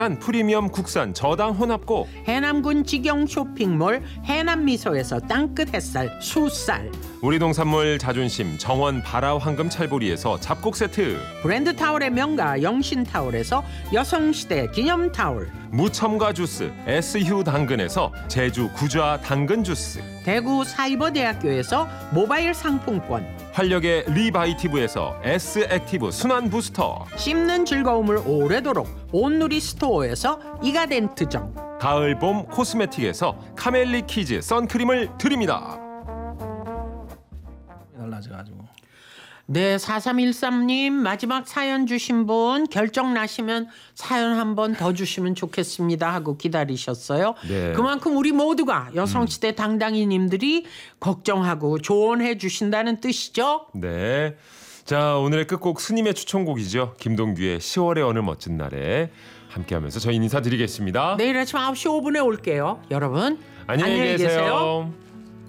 프리미엄 국산 저당 혼합고, 해남군 직영 쇼핑몰 해남미소에서 땅끝 햇살 수쌀, 우리 농산물 자존심 정원 바라 황금 찰보리에서 잡곡 세트, 브랜드 타올의 명가 영신타올에서 여성시대 기념타올, 무첨가 주스 SU 당근에서 제주 구좌 당근 주스, 대구 사이버대학교에서 모바일 상품권, 활력의 리바이티브에서 S 액티브 순환 부스터, 씹는 즐거움을 오래도록 온누리 스토어에서 이가덴트점, 가을 봄 코스메틱에서 카멜리 키즈 선크림을 드립니다. 달라져가지고. 네, 4313님 마지막 사연 주신 분 결정 나시면 사연 한 번 더 주시면 좋겠습니다 하고 기다리셨어요. 네. 그만큼 우리 모두가 여성시대 당당이님들이 걱정하고 조언해 주신다는 뜻이죠. 네. 자, 오늘의 끝곡 스님의 추천곡이죠. 김동규의 10월의 어느 멋진 날에 함께하면서 저희 인사드리겠습니다. 내일 아침 9시 5분에 올게요. 여러분 안녕히 계세요.